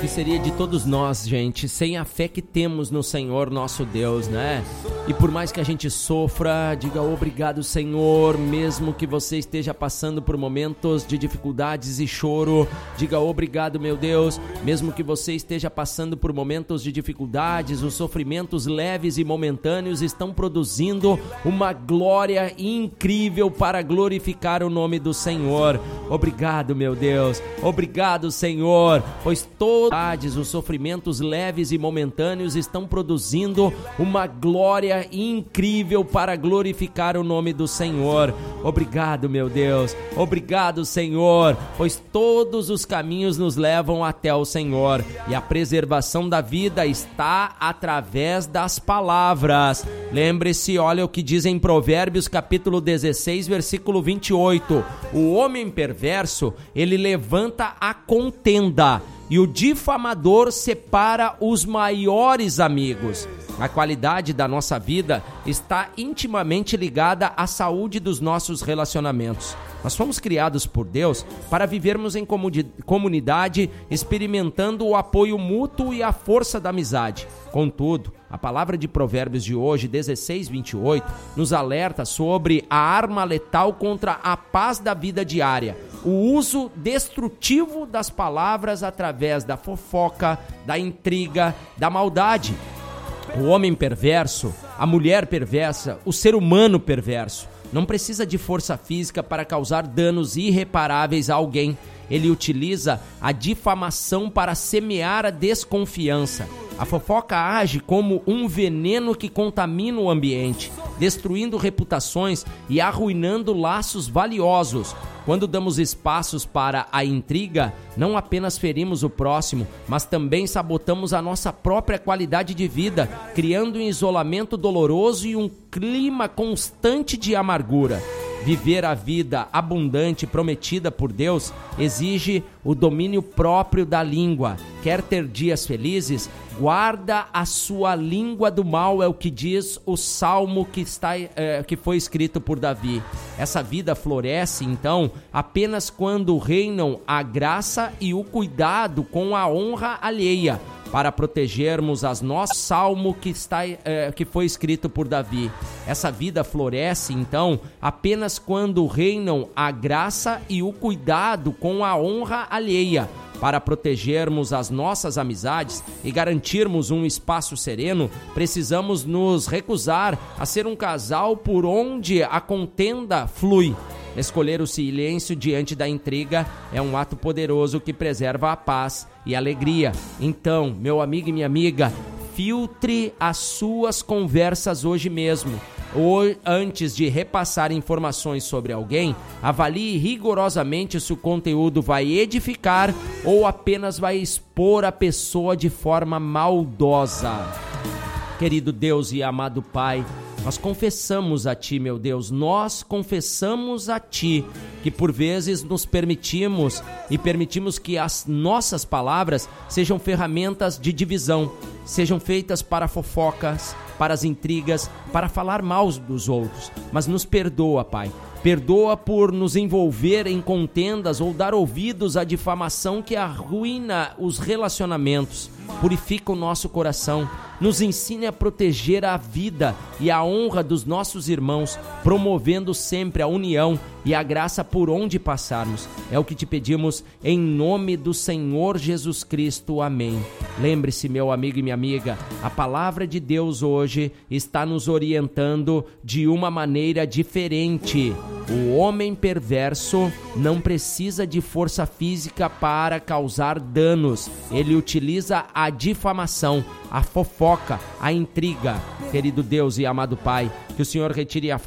que seria de todos nós, gente, sem a fé que temos no Senhor nosso Deus, né? E por mais que a gente sofra, diga obrigado, Senhor, mesmo que você esteja passando por momentos de dificuldades e choro, diga obrigado, meu Deus, mesmo que você esteja passando por momentos de dificuldades, os sofrimentos leves e momentâneos estão produzindo uma glória incrível para glorificar o nome do Senhor. Obrigado, meu Deus, obrigado, Senhor, pois todos os sofrimentos leves e momentâneos estão produzindo uma glória incrível para glorificar o nome do Senhor. Obrigado, meu Deus, obrigado, Senhor, pois todos os caminhos nos levam até o Senhor e a preservação da vida está através das palavras. Lembre-se, olha o que diz em Provérbios capítulo 16, versículo 28. O homem perverso, ele levanta a contenda e o difamador separa os maiores amigos. A qualidade da nossa vida está intimamente ligada à saúde dos nossos relacionamentos. Nós fomos criados por Deus para vivermos em comunidade, experimentando o apoio mútuo e a força da amizade. Contudo, a palavra de Provérbios de hoje, 16, 28, nos alerta sobre a arma letal contra a paz da vida diária, o uso destrutivo das palavras através da fofoca, da intriga, da maldade. O homem perverso, a mulher perversa, o ser humano perverso não precisa de força física para causar danos irreparáveis a alguém. Ele utiliza a difamação para semear a desconfiança. A fofoca age como um veneno que contamina o ambiente, destruindo reputações e arruinando laços valiosos. Quando damos espaços para a intriga, não apenas ferimos o próximo, mas também sabotamos a nossa própria qualidade de vida, criando um isolamento doloroso e um clima constante de amargura. Viver a vida abundante prometida por Deus exige o domínio próprio da língua. Quer ter dias felizes? Guarda a sua língua do mal, é o que diz o salmo que foi escrito por Davi. Essa vida floresce, então, apenas quando reinam a graça e o cuidado com a honra alheia. Para protegermos as nossas, salmo que foi escrito por Davi. Essa vida floresce, então, apenas quando reinam a graça e o cuidado com a honra alheia. Para protegermos as nossas amizades e garantirmos um espaço sereno, precisamos nos recusar a ser um casal por onde a contenda flui. Escolher o silêncio diante da intriga é um ato poderoso que preserva a paz e a alegria. Então, meu amigo e minha amiga, filtre as suas conversas hoje mesmo. Ou antes de repassar informações sobre alguém, avalie rigorosamente se o conteúdo vai edificar ou apenas vai expor a pessoa de forma maldosa. Querido Deus e amado Pai, nós confessamos a Ti, meu Deus, nós confessamos a Ti que por vezes nos permitimos que as nossas palavras sejam ferramentas de divisão, sejam feitas para fofocas, para as intrigas, para falar mal dos outros. Mas nos perdoa, Pai. Perdoa por nos envolver em contendas ou dar ouvidos à difamação que arruína os relacionamentos. Purifica o nosso coração. Nos ensine a proteger a vida e a honra dos nossos irmãos, promovendo sempre a união e a graça por onde passarmos. É o que te pedimos em nome do Senhor Jesus Cristo. Amém. Lembre-se, meu amigo e minha amiga, a palavra de Deus hoje está nos orientando de uma maneira diferente. O homem perverso não precisa de força física para causar danos. Ele utiliza a difamação, a fofoca, a intriga. Querido Deus e amado Pai, que o Senhor retire a